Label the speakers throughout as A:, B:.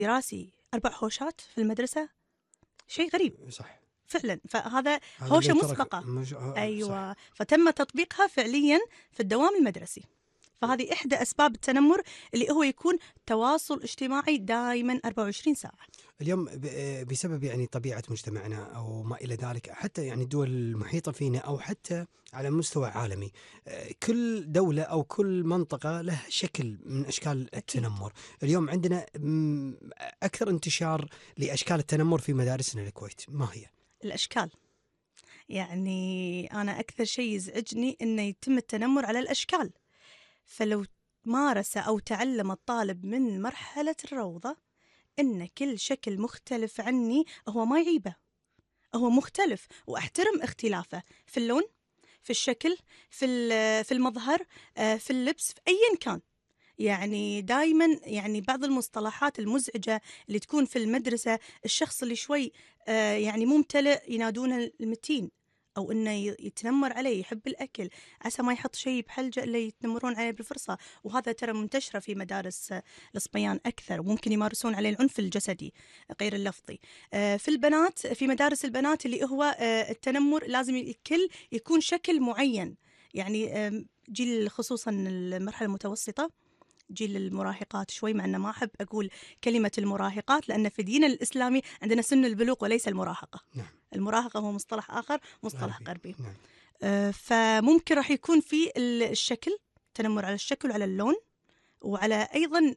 A: دراسي 4 حوشات في المدرسة، شيء غريب
B: صح
A: فعلا. فهذا
B: هذا
A: هوشة
B: اللي ترك
A: مسبقة.
B: صح.
A: أيوة، فتم تطبيقها فعليا في الدوام المدرسي. فهذه إحدى أسباب التنمر، اللي هو يكون تواصل اجتماعي دائما 24 ساعة.
B: اليوم بسبب يعني طبيعة مجتمعنا أو ما إلى ذلك، حتى يعني الدول المحيطة فينا أو حتى على مستوى عالمي، كل دولة أو كل منطقة له شكل من أشكال التنمر. اليوم عندنا أكثر انتشار لأشكال التنمر في مدارسنا الكويت، ما هي؟
A: الأشكال، يعني أنا أكثر شيء يزعجني إنه يتم التنمر على الأشكال. فلو مارس أو تعلم الطالب من مرحلة الروضة إن كل شكل مختلف عني، هو ما يعيبه، هو مختلف وأحترم اختلافه في اللون، في الشكل، في المظهر، في اللبس، في أيا كان. يعني دائما يعني بعض المصطلحات المزعجة اللي تكون في المدرسة، الشخص اللي شوي يعني ممتلئ ينادونه المتين، أو إنه يتنمر عليه، يحب الأكل، عسى ما يحط شيء بحلجة إلا يتنمرون عليه بالفرصة. وهذا ترى منتشرة في مدارس الصبيان أكثر، وممكن يمارسون عليه العنف الجسدي غير اللفظي. في البنات، في مدارس البنات اللي هو التنمر لازم الكل يكون شكل معين. يعني جيل خصوصا المرحلة المتوسطة، جيل المراهقات شوي، مع أن ما أحب أقول كلمة المراهقات، لأن في ديننا الإسلامي عندنا سن البلوغ وليس المراهقة.
B: نعم.
A: المراهقة هو مصطلح آخر، مصطلح غربي.
B: نعم.
A: فممكن راح يكون في الشكل، تنمر على الشكل وعلى اللون، وعلى أيضا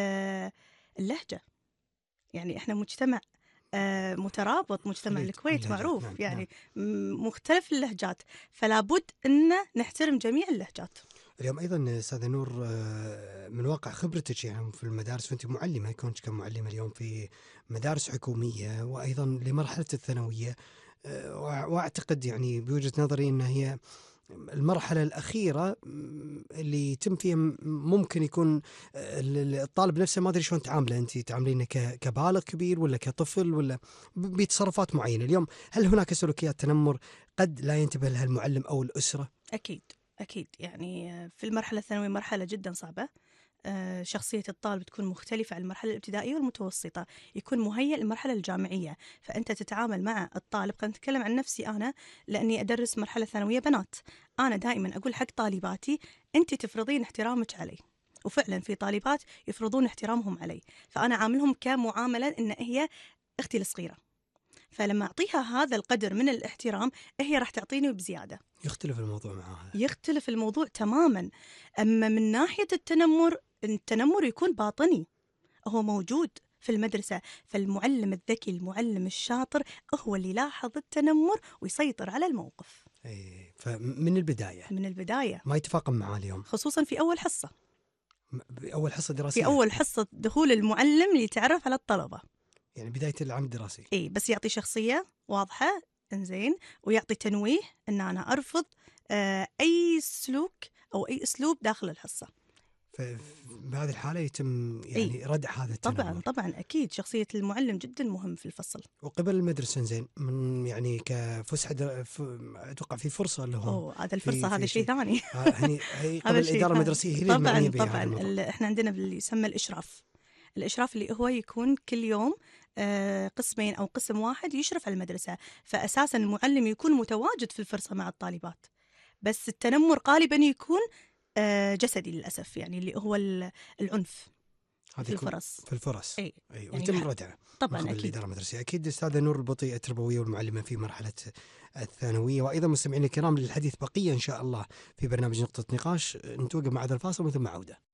A: اللهجة. يعني إحنا مجتمع مترابط، مجتمع الكويت معروف.
B: نعم.
A: يعني
B: نعم.
A: مختلف اللهجات، فلا بد أن نحترم جميع اللهجات.
B: اليوم أيضا أستاذة نور، من واقع خبرتك يعني في المدارس، وأنت معلمة، كونك كمعلمة اليوم في مدارس حكومية وأيضا لمرحلة الثانوية، وأعتقد يعني بوجهة نظري أن هي المرحلة الأخيرة اللي يتم فيها ممكن يكون الطالب نفسه ما أدري شلون تعامله، أنت تعاملينه كبالغ كبير ولا كطفل ولا بتصرفات معينة. اليوم هل هناك سلوكيات تنمر قد لا ينتبه لها المعلم أو الأسرة؟
A: أكيد أكيد. يعني في المرحلة الثانوية مرحلة جدا صعبة. شخصية الطالب تكون مختلفة عن المرحلة الابتدائية والمتوسطة، يكون مهيئ للمرحلة الجامعية. فأنت تتعامل مع الطالب، خلينا نتكلم عن نفسي أنا لأني أدرس مرحلة ثانوية بنات. أنا دائما أقول حق طالباتي أنت تفرضين احترامك علي، وفعلا في طالبات يفرضون احترامهم علي، فأنا عاملهم كمعاملة إن هي أختي الصغيرة. فلما أعطيها هذا القدر من الاحترام، هي راح تعطيني بزيادة.
B: يختلف الموضوع معها،
A: يختلف الموضوع تماما. أما من ناحية التنمر يكون باطني، هو موجود في المدرسة. فالمعلم الذكي، المعلم الشاطر، هو اللي يلاحظ التنمر ويسيطر على الموقف.
B: فمن البداية،
A: من البداية،
B: ما يتفاقم معاه اليوم،
A: خصوصا في أول حصة،
B: أول حصة دراسية،
A: في أول حصة دخول المعلم ليتعرف على الطلبة،
B: يعني بداية العام الدراسي.
A: بس يعطي شخصية واضحة، إنزين، ويعطي تنويه إن أنا أرفض أي سلوك أو أي أسلوب داخل الحصة.
B: فبهذه الحالة يتم يعني ردع هذا التنمر.
A: طبعا أكيد، شخصية المعلم جدا مهم في الفصل.
B: وقبل المدرسة زين، من يعني كفسحة أتوقع في فرصة لهم.
A: هذا الفرصة، هذا شيء ثاني.
B: هي
A: هذا
B: قبل
A: شيء
B: الإدارة
A: ثاني.
B: المدرسية هي اللي معنية بهذا الموضوع.
A: احنا عندنا اللي يسمى الإشراف اللي هو يكون كل يوم قسمين أو قسم واحد يشرف على المدرسة. فأساسا المعلم يكون متواجد في الفرصة مع الطالبات، بس التنمر غالبا يكون جسدي للأسف، يعني اللي هو العنف في الفرص.
B: في الفرص.
A: أي.
B: ويتم ردعه
A: طبعا
B: قبل
A: أكيد.
B: الإدارة المدرسية. أكيد أستاذة نور البطي، التربوية والمعلمة في مرحلة الثانوية. وأيضا مستمعينا الكرام، للحديث بقية إن شاء الله في برنامج نقطة نقاش. نتوقف مع هذا الفاصل وثم عودة.